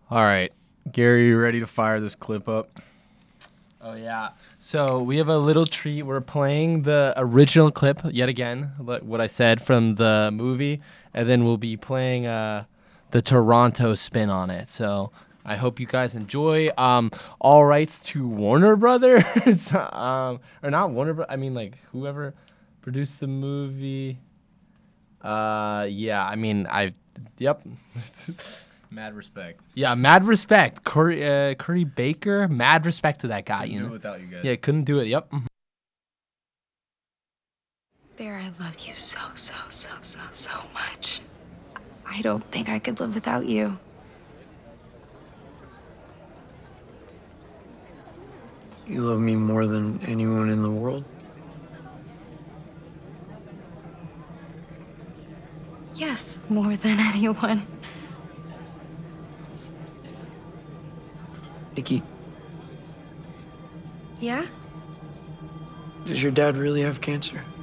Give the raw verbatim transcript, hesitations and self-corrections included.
All right, Gary, you ready to fire this clip up? Oh, yeah. So we have a little treat. We're playing the original clip yet again, like what I said from the movie, and then we'll be playing uh, the Toronto spin on it. So I hope you guys enjoy. Um, all rights to Warner Brothers, um, or not Warner, Bro- I mean like whoever produced the movie. Uh, yeah, I mean I, yep. Mad respect. Yeah, mad respect. Curry, uh, Curry Baker, mad respect to that guy. Couldn't you do know, it without you guys. yeah, couldn't do it. Yep. Bear, I love you so, so, so, so, so much. I don't think I could live without you. You love me more than anyone in the world? Yes, more than anyone. Nikki, Yeah? does your dad really have cancer?